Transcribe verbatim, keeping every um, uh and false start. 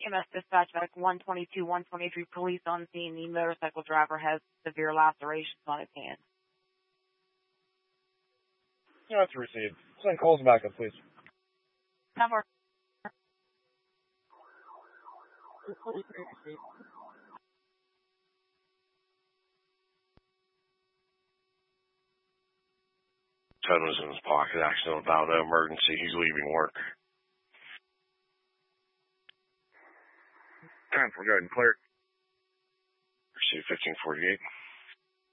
E M S dispatch back one twenty-two, one twenty-three, police on scene. The motorcycle driver has severe lacerations on his hand. Yeah, that's received. Send calls back up, please. Cover. Ted was in his pocket, accidental bound, no emergency. He's leaving work. Time for good and clear. Receive fifteen forty-eight.